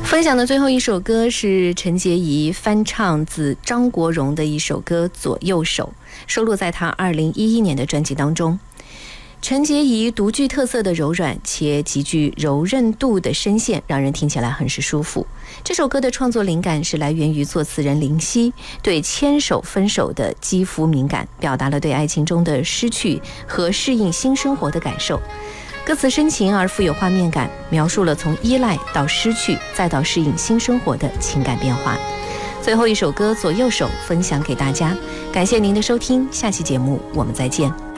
分享的最后一首歌是陈洁仪翻唱自张国荣的一首歌《左右手》，收录在他2011年的专辑当中。陈洁仪独具特色的柔软且极具柔韧度的声线，让人听起来很是舒服。这首歌的创作灵感是来源于作词人林夕对牵手分手的肌肤敏感，表达了对爱情中的失去和适应新生活的感受。歌词深情而富有画面感，描述了从依赖到失去再到适应新生活的情感变化。最后一首歌《左右手》分享给大家，感谢您的收听，下期节目我们再见。